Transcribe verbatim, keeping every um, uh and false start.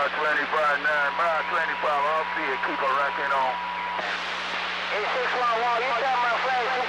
Mile twenty-five nine, Mile twenty-five, I'll see it, keep a rocking on. It's six one one, you tell my flag